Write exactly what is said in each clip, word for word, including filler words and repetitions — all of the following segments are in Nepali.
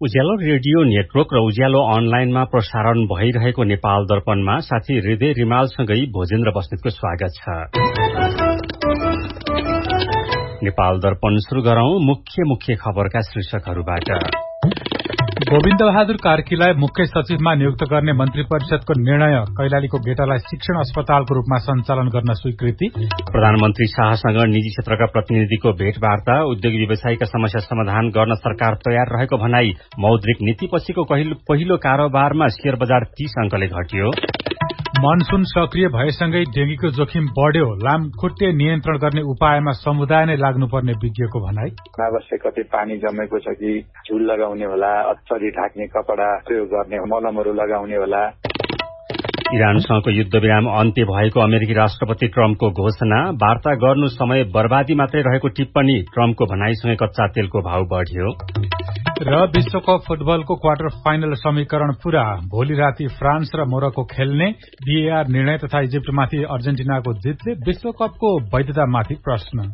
उज्यालो रेडियो नेटवर्क र उज्यालो अनलाइनमा प्रसारण भइरहेको नेपाल दर्पणमा साथी हृदय रिमालसँगै भोजेन्द्र बस्नेतको स्वागत छ। नेपाल दर्पण शुरू गरौं मुख्य मुख्य खबरका शीर्षकहरूबाट। गोविन्द बहादुर कार्कीलाई मुख्य सचिवमा नियुक्त गर्ने मन्त्री परिषदको निर्णय, कैलालीको गेटालाई शिक्षण अस्पतालको रूपमा सञ्चालन गर्न स्वीकृति। प्रधानमन्त्री शाहसँग निजी क्षेत्रका प्रतिनिधिको भेटवार्ता, उद्योग व्यवसायीका समस्या समाधान गर्न सरकार तयार रहेको भनाई। मौद्रिक नीतिपछिको पहिलो कारोबारमा शेयर बजार तीस अंकले घट्यो। मनसून सक्रिय भएसँगै डेंगीको जोखिम बढ्यो, लामखुट्टे नियन्त्रण गर्ने उपायमा समुदाय नै लाग्नुपर्ने विज्ञको भनाई। अनावश्यक कतै पानी जमेको छ कि झुल लगाउने होला, अत्तरी ढाक्ने कपडा प्रयोग गर्ने, मलमहरू लगाउने होला। इरानसँगको युद्धविराम अन्त्य भएको अमेरिकी राष्ट्रपति ट्रम्पको घोषणा, वार्ता गर्नु समय बर्बादी मात्रै रहेको टिप्पणी। ट्रम्पको भनाईसँगै कच्चा तेलको भाव बढ्यो। र विश्वकप फुटबलको क्वार्टर फाइनल समीकरण पूरा, भोलि राति फ्रान्स र मोरक्को खेल्ने। भीएआर निर्णय तथा इजिप्टमाथि अर्जेन्टिनाको जितले विश्वकपको वैधतामाथि प्रश्न।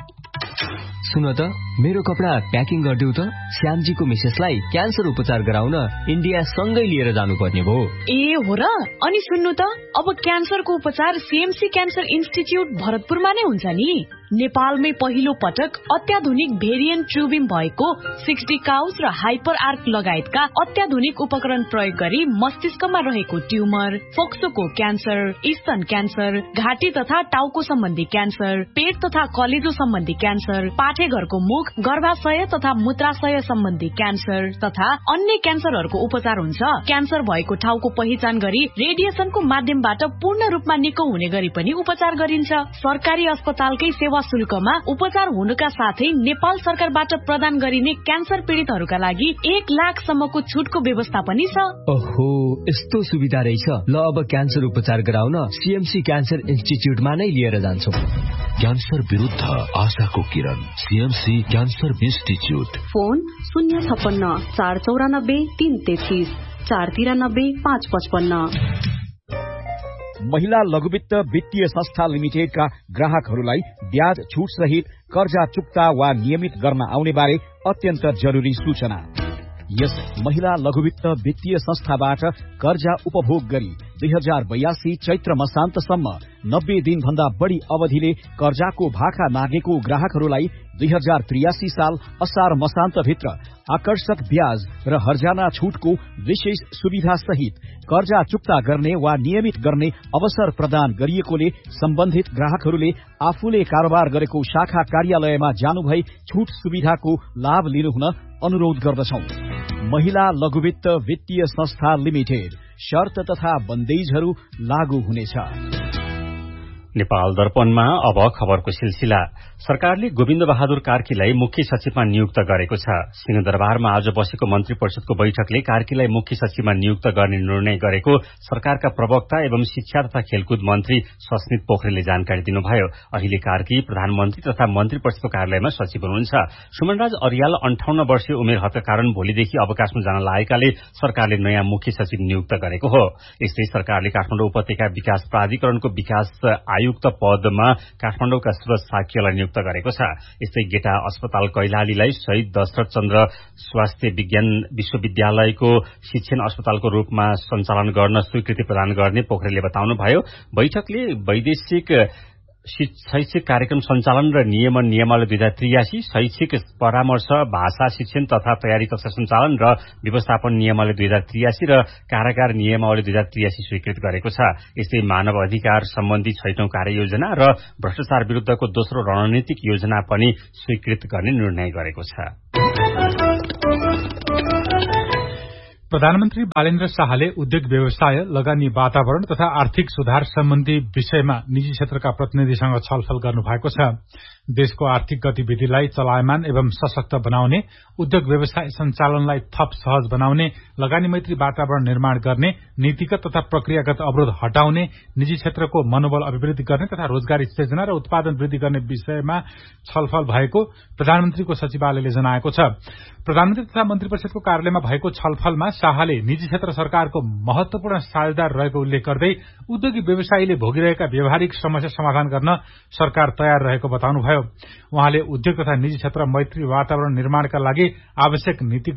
सुन त, मेरो कपडा प्याकिङ गरिदेऊ त। श्यामजीको मिसेसलाई क्यान्सर उपचार गराउन इन्डिया सँगै लिएर जानुपर्ने भयो। ए हो र? अनि सुन्नु त, अब क्यान्सरको उपचार सीएमसी क्यान्सर इन्स्टिच्युट भरतपुरमा नै हुन्छ नि। नेपालमै पहिलो पटक अत्याधुनिक भेरिएन्ट ट्युबिम भएको सिक्सटी काउस र हाइपर आर्क लगायतका अत्याधुनिक उपकरण प्रयोग गरी मस्तिष्कमा रहेको ट्युमर, फोक्सोको क्यान्सर, स्तन क्यान्सर, घाँटी तथा टाउको सम्बन्धी क्यान्सर, पेट तथा कलेजो सम्बन्धी क्यान्सर, पाठेघरको मुख, गर्भाशय तथा मूत्राशय सम्बन्धी क्यान्सर तथा अन्य क्यान्सरहरूको उपचार हुन्छ। क्यान्सर भएको ठाउँको पहिचान गरी रेडिएसनको माध्यमबाट पूर्ण रूपमा निको हुने गरी पनि उपचार गरिन्छ। सरकारी अस्पतालकै सेवा शुल्कमा उपचार हुनुका साथै नेपाल सरकारबाट प्रदान गरिने क्यान्सर पीड़ितहरूका लागि एक लाख सम्मको छुटको व्यवस्था पनि छ। ओहो, यस्तो सुविधा रहेछ। ल, अब क्यान्सर उपचार गराउन सीएमसी क्यान्सर इन्स्टिच्युटमा नै लिएर जान्छौं। क्यान्सर विरुद्ध आशाको किरण, सीएमसी क्यान्सर इन्स्टिच्युट। फोन शून्य छप्पन्न चार चौरानब्बे तीन तेत्तीस चार तिरानब्बे पाँच पचपन्न। महिला लघुवित्त वित्तीय संस्था लिमिटेडका ग्राहकहरूलाई ब्याज छूट सहित कर्जा चुक्ता वा नियमित गर्न आउने बारे अत्यन्त जरुरी सूचना। यस महिला लघुवित्त वित्तीय संस्थाबाट कर्जा उपभोग गरी दुई हजार बयासी चैत्र मसान्तसम्म नब्बे दिन भन्दा बढ़ी अवधिले कर्जाको भाका मागेको ग्राहकहरूलाई दुई हजार त्रियासी साल असार मसान्त भित्र आकर्षक ब्याज र हर्जाना छूटको विशेष सुविधा सहित कर्जा चुक्ता गर्ने वा नियमित गर्ने अवसर प्रदान गरिएकोले सम्बन्धित ग्राहकहरूले आफूले कारोबार गरेको शाखा कार्यालयमा जानुभई छूट सुविधाको लाभ लिनुहुन अनुरोध गर्दछौं। महिला लघुवित्त वित्तीय संस्था लिमिटेड, शर्त तथा बन्देजहरू लागू हुनेछ। नेपाल दर्पणमा अब खबरको सिलसिला। सरकारले गोविन्द बहादुर कार्कीलाई मुख्य सचिवमा नियुक्त गरेको छ। सिंहदरबारमा आज बसेको मन्त्री परिषदको बैठकले कार्कीलाई मुख्य सचिवमा नियुक्त गर्ने निर्णय गरेको सरकारका प्रवक्ता एवं शिक्षा तथा खेलकुद मन्त्री सस्मित पोखरेलले जानकारी दिनुभयो। अहिले कार्की प्रधानमन्त्री तथा मन्त्री परिषदको कार्यालयमा सचिव हुनुहुन्छ। सुमनराज अर्याल अन्ठाउन्न वर्षीय उमेर हकका कारण भोलिदेखि अवकाशमा जान लागेकाले सरकारले नयाँ मुख्य सचिव नियुक्त गरेको हो। यस्तै सरकारले काठमाडौँ उपत्यका विकास प्राधिकरणको विकास आयुक्त पदमा काठमाडौँका सुरज साक्यलाई नियुक्त गरेको छ। यस्तै गेटा अस्पताल कैलालीलाई शहीद दशरथ चन्द्र स्वास्थ्य विज्ञान विश्वविद्यालयको शिक्षण अस्पतालको रूपमा सञ्चालन गर्न स्वीकृति प्रदान गर्ने पोखरेलले बताउनुभयो। बैठकले वैदेशिक शैक्षिक कार्यक्रम सञ्चालन र नियमन नियमावली दुई हजार त्रियासी, शैक्षिक परामर्श, भाषा शिक्षण तथा तयारी कक्षा सञ्चालन र व्यवस्थापन नियमावली दुई हजार त्रियासी र कारागार नियमावली दुई हजार त्रियासी स्वीकृत गरेको छ। यस्तै मानव अधिकार सम्बन्धी छैटौं कार्ययोजना र भ्रष्टाचार विरूद्धको दोस्रो रणनीतिक योजना पनि स्वीकृत गर्ने निर्णय गरेको छ। प्रधानमन्त्री बालेन्द्र शाहले उद्योग व्यवसाय, लगानी वातावरण तथा आर्थिक सुधार सम्बन्धी विषयमा निजी क्षेत्रका प्रतिनिधिसँग छलफल गर्नु भएको छ। देशको आर्थिक गतिविधिलाई चलायमान एवं सशक्त बनाउने, उद्योग व्यवसाय सञ्चालनलाई थप सहज बनाउने, लगानी मैत्री वातावरण निर्माण गर्ने, नीतिगत तथा प्रक्रियागत अवरोध हटाउने, निजी क्षेत्रको मनोबल अभिवृद्धि गर्ने तथा रोजगारी सृजना र उत्पादन वृद्धि गर्ने विषयमा छलफल भएको प्रधानमन्त्रीको सचिवालयले जनाएको छ। प्रधानमन्त्री तथा मन्त्री परिषदको कार्यालयमा भएको छलफलमा शाहले निजी क्षेत्र सरकारको महत्वपूर्ण साझेदार रहेको उल्लेख गर्दै उद्योगी व्यवसायीले भोगिरहेका व्यावहारिक समस्या समाधान गर्न सरकार तयार रहेको बताउनुभयो। उहाँले उद्योग तथा निजी क्षेत्र मैत्री वातावरण निर्माणका लागि आवश्यक नीतिगत,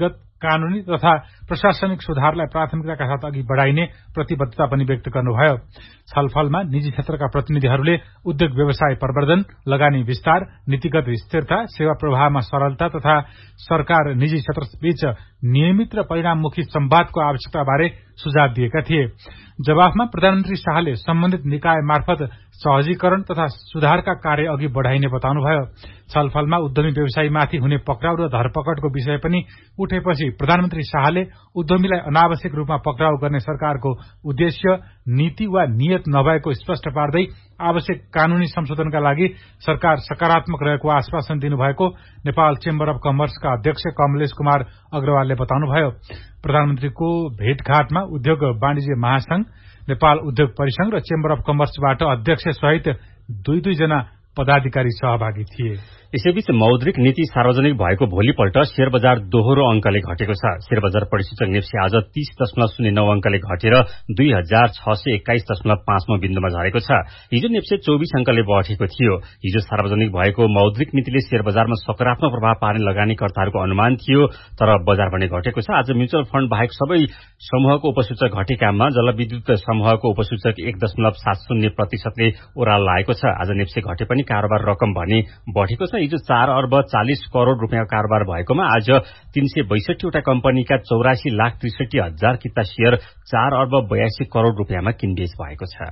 कानूनी तथा प्रशासनिक सुधारलाई प्राथमिकताका साथ अघि बढ़ाइने प्रतिबद्धता पनि व्यक्त गर्नुभयो। छलफलमा निजी क्षेत्रका प्रतिनिधिहरूले उद्योग व्यवसाय प्रवर्धन, लगानी विस्तार, नीतिगत स्थिरता, सेवा प्रवाहमा सरलता तथा सरकार निजी क्षेत्रबीच नियमित र परिणाममुखी संवादको आवश्यकताबारे सुझाव दिएका थिए। जवाफमा प्रधानमन्त्री शाहले सम्बन्धित निकाय मार्फत सहजीकरण तथा सुधारका कार्य अघि बढ़ाइने बताउनुभयो। छलफलमा उद्यमी व्यवसायीमाथि हुने पक्राउ र धरपकड़को विषय पनि उठेपछि प्रधानमन्त्री शाहले उद्यमीलाई अनावश्यक रूपमा पक्राउ गर्ने सरकारको उद्देश्य, नीति वा नियत नभएको स्पष्ट पार्दै आवश्यक कानूनी संशोधनका लागि सरकार सकारात्मक रहेको आश्वासन दिनुभएको नेपाल चेम्बर अफ कमर्सका अध्यक्ष कमलेश कुमार अग्रवालले बताउनुभयो। प्रधानमन्त्रीको भेटघाटमा उद्योग वाणिज्य महासंघ, नेपाल उद्योग परिसंघ र चेम्बर अफ कमर्सबाट अध्यक्ष सहित दुई दुईजना पदाधिकारी सहभागी थिए। यसैबीच मौद्रिक नीति सार्वजनिक भएको भोलिपल्ट शेयर बजार दोहोरो अंकले घटेको छ। शेयर बजार परिसूचक नेप्से आज तीस दशमलव शून्य नौ अंकले घटेर दुई हजार छ सय एक्काइस दशमलव पाँचमा बिन्दुमा झरेको छ। हिजो नेप्से चौबिस अंकले बढेको थियो। हिजो सार्वजनिक भएको मौद्रिक नीतिले शेयर बजारमा सकारात्मक प्रभाव पार्ने लगानीकर्ताहरूको अनुमान थियो, तर बजार भने घटेको छ। आज म्युचुअल फण्ड बाहेक सबै समूहको उपसूचक घटेकामा जलविद्युत समूहको उपसूचक एक दशमलव सात शून्य प्रतिशतले ओह्रालो लागेको छ। आज नेप्से घटे पनि कारोबार रकम भने बढ़ेको छ। हिजो चार अर्ब चालिस करोड़ रूपियाँ कारोबार भएकोमा आज तीन सय बैसठीवटा कम्पनीका चौरासी लाख त्रिसठी हजार किता शेयर चार अर्ब बयासी करोड़ रूपियाँमा किनबेच भएको छ।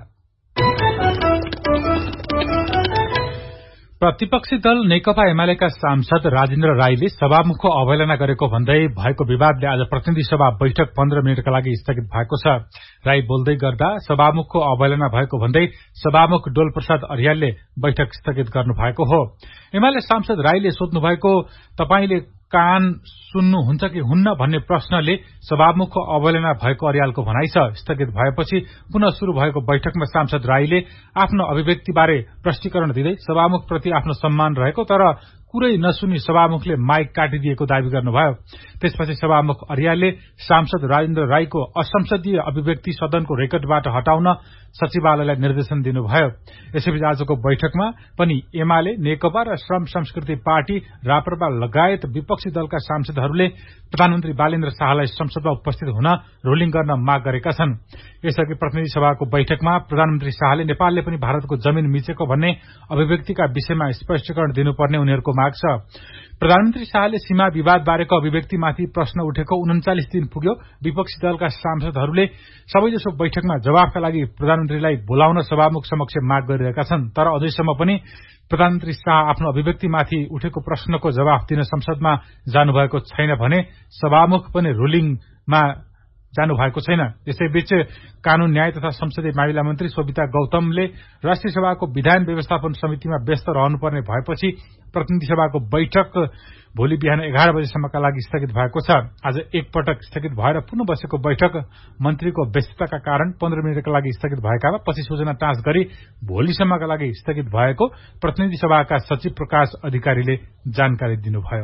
प्रतिपक्षी दल नेकपा एमालेका सांसद राजेन्द्र राईले सभामुखको अवहेलना गरेको भन्दै भएको विवादले आज प्रतिनिधि सभा बैठक पन्ध्र मिनटका लागि स्थगित भएको छ। राई बोल्दै गर्दा सभामुखको अवहेलना भएको भन्दै सभामुख डोल प्रसाद अर्यालले बैठक स्थगित गर्नु भएको हो। एमाले सांसद राईले सोध्नु भएको तपाईले कान सुन्नुहुन्छ कि हुन्न भन्ने प्रश्नले सभामुखको अवहेलना भएको अर्यालको भनाइ छ। स्थगित भएपछि पुनः शुरू भएको बैठकमा सांसद राईले आफ्नो अभिव्यक्तिबारे प्रष्टीकरण दिँदै सभामुखप्रति आफ्नो सम्मान रहेको तर कुरै नसुनी सभामुखले माइक काटिदिएको दावी गर्नुभयो। त्यसपछि सभामुख अर्यालले सांसद राजेन्द्र राईको असंसदीय अभिव्यक्ति सदनको रेकर्डबाट हटाउन सचिवालयलाई निर्देशन दिनुभयो। यसैबीच आजको बैठकमा पनि एमाले, नेकपा र श्रम संस्कृति पार्टी, राप्रपा लगायत विपक्षी दलका सांसदहरूले प्रधानमन्त्री बालेन्द्र शाहलाई संसदमा उपस्थित हुन रोलिङ गर्न माग गरेका छन्। यसअघि प्रतिनिधि सभाको बैठकमा प्रधानमन्त्री शाहले नेपालले पनि भारतको जमीन मिचेको भन्ने अभिव्यक्तिका विषयमा स्पष्टीकरण दिनुपर्ने उनीहरूको माग छ। प्रधानमन्त्री शाहले सीमा विवाद बारेको अभिव्यक्तिमाथि प्रश्न उठेको उन्चालिस दिन पुग्यो। विपक्षी दलका सांसदहरूले सबैजसो बैठकमा जवाफका लागि प्रधानमन्त्रीलाई बोलाउन सभामुख समक्ष माग गरिरहेका छन्, तर अझैसम्म पनि प्रधानमन्त्री शाह आफ्नो अभिव्यक्तिमाथि उठेको प्रश्नको जवाफ दिन संसदमा जानुभएको छैन भने सभामुख पनि रुलिङमा जानु भएको छैन। यसैबीच कानून, न्याय तथा संसदीय मामिला मन्त्री सोभिता गौतमले राष्ट्रिय सभाको विधान व्यवस्थापन समितिमा व्यस्त रहनुपर्ने भएपछि प्रतिनिधि सभाको बैठक भोलि बिहान एघार बजेसम्मका लागि स्थगित भएको छ। आज एकपटक स्थगित भएर पुनः बसेको बैठक मन्त्रीको व्यस्तताका कारण पन्ध्र मिनटका लागि स्थगित भएकामा पछि सूचना टाँच गरी भोलिसम्मका लागि स्थगित भएको प्रतिनिधि सभाका सचिव प्रकाश अधिकारीले जानकारी दिनुभयो।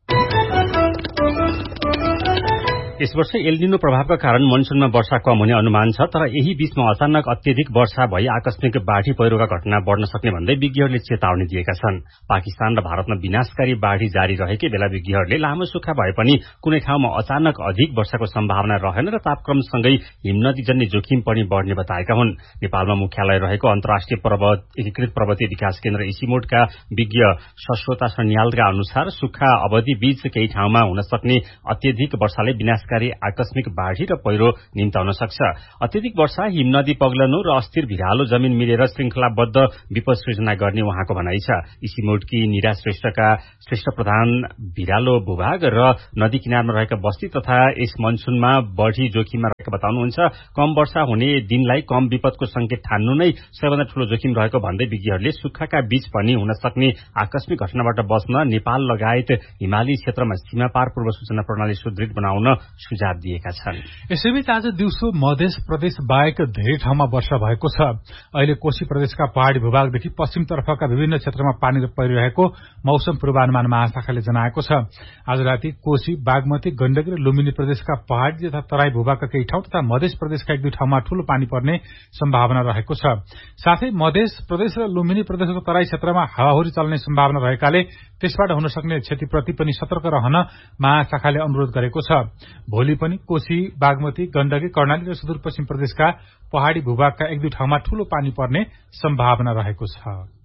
यस वर्ष एलनिनो प्रभावका कारण मनसूनमा वर्षा कम हुने अनुमान छ, तर यही बीचमा अचानक अत्यधिक वर्षा भई आकस्मिक बाढ़ी पहिरोका घटना बढ़न सक्ने भन्दै विज्ञहरूले चेतावनी दिएका छन्। पाकिस्तान र भारतमा विनाशकारी बाढ़ी जारी रहेकै बेला विज्ञहरूले लामो सुक्खा भए पनि कुनै ठाउँमा अचानक अधिक वर्षाको सम्भावना रहेन र तापक्रमसँगै हिमनदीजन्य जोखिम पनि बढ़ने बताएका हुन्। नेपालमा मुख्यालय रहेको अन्तर्राष्ट्रिय पर्वत एकीकृत पर्वतीय विकास केन्द्र इसिमोडका विज्ञ सश्रोता सन्यालका अनुसार सुक्खा अवधि बीच केही ठाउँमा हुन सक्ने अत्यधिक वर्षाले विनाश आकस्मिक बाढ़ी र पहिरो निम्ताउन सक्छ। अत्यधिक वर्षा, हिमनदी पग्लनु र अस्थिर भिरालो जमीन मिलेर श्रृंखलाबद्ध विपद सृजना गर्ने उहाँको भनाइ छ। इसिमोडकी निरा श्रेष्ठका श्रेष्ठ प्रधान भिरालो भूभाग र नदी किनारमा रहेका बस्ती तथा यस मनसूनमा बढ़ी जोखिममा रहेका बताउनुहुन्छ। कम वर्षा हुने दिनलाई कम विपदको संकेत ठान्नु नै सबैभन्दा ठूलो जोखिम रहेको भन्दै विज्ञहरूले सुक्खाका बीच पनि हुन सक्ने आकस्मिक घटनाबाट बच्न नेपाल लगायत हिमाली क्षेत्रमा सीमापार पूर्व सूचना प्रणाली सुदृढ बनाउन सुझाव दिएका छन्। यसैबीच आज दिउँसो मध्य प्रदेश बाहेक धेरै ठाउँमा वर्षा भएको छ। अहिले कोशी प्रदेशका पहाड़ी भूभागदेखि पश्चिमतर्फका विभिन्न क्षेत्रमा पानी परिरहेको मौसम पूर्वानुमान महाशाखाले जनाएको छ। आज राति कोशी, बागमती, गण्डकी र लुम्बिनी प्रदेशका पहाड़ी तथा तराई भूभागका केही ठाउँ ठाउँ तथा मध्य प्रदेशका एक दुई ठाउँमा ठूलो पानी पर्ने सम्भावना रहेको छ। साथै मध्य प्रदेश र लुम्बिनी प्रदेशको तराई क्षेत्रमा हावाहुरी चल्ने सम्भावना रहेकाले त्यसबाट हुन सक्ने क्षतिप्रति पनि सतर्क रहन महाशाखाले अनुरोध गरेको छ। भोलि पनि कोशी, बागमती, गण्डकी, कर्णाली र सुदूरपश्चिम प्रदेशका पहाड़ी भूभागका एक दुई ठाउँमा ठूलो पानी पर्ने सम्भावना रहेको छ।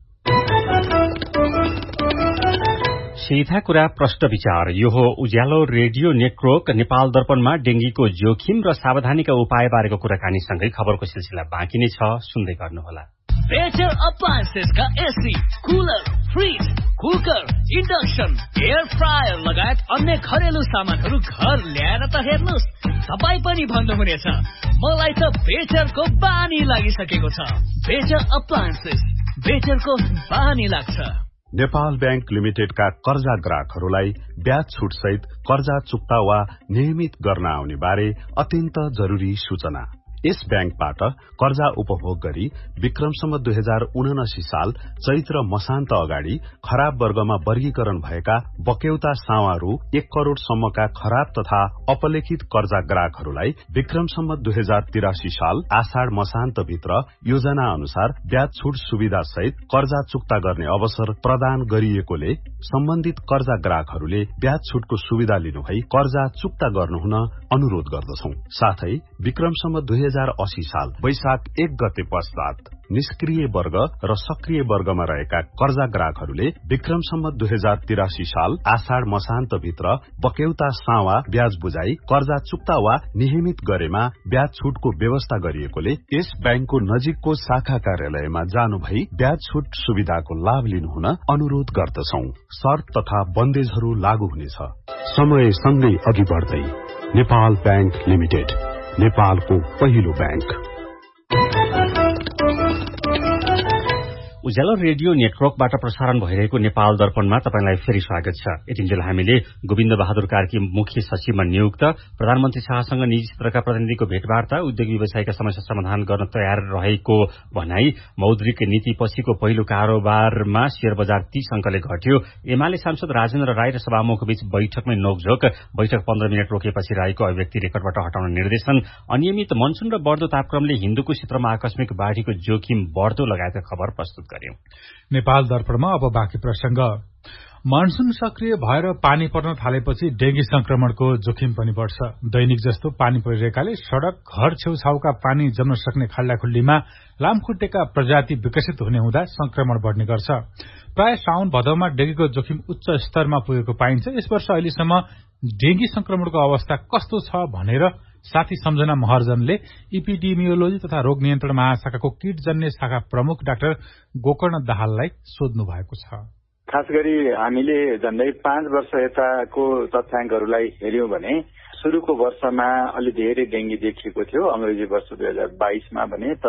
सीधा कुरा प्रश्न विचार। यो हो उज्यालो रेडियो नेटवर्क नेपाल दर्पणमा डेंगीको जोखिम र सावधानीका उपाय बारेको कुराकानीसँगै खबरको सिलसिला बाँकी नै छ, सुन्दै गर्नुहोला। Better अप्लायन्सेसका AC, cooler, fridge, cooker, induction, air fryer लगायत अन्य घरेलु सामानहरू घर ल्याएर त हेर्नुहोस्, तपाईँ पनि भन्नुहुनेछ मलाई त बेटरको बानी लागिसकेको छ। बेटर अप्लायन्सेस, बेटरको बानी लाग्छ। नेपाल बैंक लिमिटेडका कर्जा ग्राहकहरूलाई ब्याज छुट सहित कर्जा चुक्ता वा नियमित गर्न आउने बारे अत्यन्त जरुरी सूचना। यस बैंकबाट कर्जा उपभोग गरी विक्रमसम्म दुई हजार उनासी साल चैत्र मसान्त अगाडि खराब वर्गमा वर्गीकरण भएका बक्यौता सावा रु एक करोड़ सम्मका खराब तथा अपलेखित कर्जा ग्राहकहरूलाई विक्रमसम्म दुई हजार तिरासी साल आषाढ़ मसान्त भित्र योजना अनुसार ब्याज छुट सुविधा सहित कर्जा चुक्ता गर्ने अवसर प्रदान गरिएकोले सम्बन्धित कर्जा ग्राहकहरूले ब्याज छुटको सुविधा लिनुभई कर्जा चुक्ता गर्नुहुन अनुरोध गर्दछौं। साथै विक्रमसम्म दुई हजार अस्सी साल वैशाख एक गते पश्चात निष्क्रिय वर्ग र सक्रिय वर्गमा रहेका कर्जा ग्राहकहरूले विक्रमसम्म दुई हजार तिरासी साल आषाढ़ मसान्त भित्र बक्यौता सावा ब्याज बुझाई कर्जा चुक्ता वा नियमित गरेमा ब्याज छुटको व्यवस्था गरिएकोले यस बैंकको नजिकको शाखा कार्यालयमा जानु भई ब्याज छुट सुविधाको लाभ लिनुहुन अनुरोध गर्दछौं। शर्त तथा बन्देजहरू लागू हुनेछ। समय सँगै अघि बढ्दै नेपाल बैंक लिमिटेड, नेपालको पहिलो बैंक। उज्यालो रेडियो नेटवर्कबाट प्रसारण भइरहेको नेपाल दर्पणमा तपाईंलाई फेरि स्वागत छ। यतिन्जेल हामीले गोविन्द बहादुर कार्की मुख्य सचिवमा नियुक्त, प्रधानमन्त्री शाहसँग निजी क्षेत्रका प्रतिनिधिको भेटवार्ता, उद्योग व्यवसायका समस्या समाधान गर्न तयार रहेको भनाई, मौद्रिक नीति पछिको पहिलो कारोबारमा शेयर बजार तीस अंकले घट्यो, एमाले सांसद राजेन्द्र राय र सभामुख बीच बैठकमै नोकझोक, बैठक पन्ध्र मिनट रोकेपछि राईको अभिव्यक्ति रेकर्डबाट हटाउन निर्देशन, अनियमित मनसून र बढ़दो तापक्रमले हिन्दूको क्षेत्रमा आकस्मिक बाढ़ीको जोखिम बढ़दो लगायतका खबर प्रस्तुत गर्यौं। नेपाल दर्पणमा अब बाँकी प्रसंग। मनसून सक्रिय भएर पानी पर्न थालेपछि डेंगी संक्रमणको जोखिम पनि बढ़छ। दैनिक जस्तो पानी परिरहेकाले सड़क, घर छेउछाउका पानी जम्न सक्ने खाल्डाखुल्डीमा लामखुट्टेका प्रजाति विकसित हुने हुँदा संक्रमण बढ़ने गर्छ। प्राय साउन भदौमा डेंगीको जोखिम उच्च स्तरमा पुगेको पाइन्छ। यस वर्ष अहिलेसम्म डेंगी संक्रमणको अवस्था कस्तो छ भनेर साथी सम्झना महर्जनले इपिडेमियोलोजी तथा रोग नियन्त्रण महाशाखाको कीटजन्य शाखा प्रमुख डाक्टर गोकर्ण दाहाललाई सोध्नु भएको छ। खास गरी हामीले झण्डै पाँच वर्ष यताको तथ्याङ्कहरूलाई हेर्यौं भने सुरुको वर्षमा अलि धेरै डेंगी देखिएको थियो, अंग्रेजी वर्ष दुई हजार बाइसमा भने